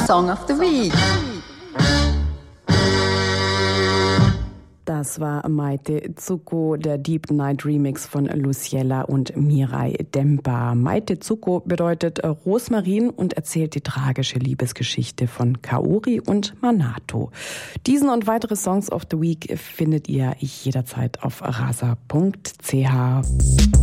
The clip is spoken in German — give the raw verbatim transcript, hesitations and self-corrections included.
Song of the Week. Das war Maite Zucco, der Deep Night Remix von Luciella und Mirai Demba. Maite Zucco bedeutet Rosmarin und erzählt die tragische Liebesgeschichte von Kaori und Manato. Diesen und weitere Songs of the Week findet ihr jederzeit auf rasa punkt c h.